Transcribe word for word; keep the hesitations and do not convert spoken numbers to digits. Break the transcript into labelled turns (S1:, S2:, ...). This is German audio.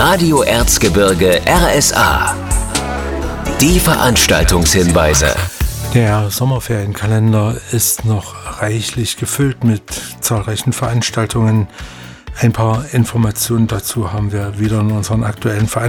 S1: Radio Erzgebirge R S A. Die Veranstaltungshinweise.
S2: Der Sommerferienkalender ist noch reichlich gefüllt mit zahlreichen Veranstaltungen. Ein paar Informationen dazu haben wir wieder in unseren aktuellen Veranstaltungen.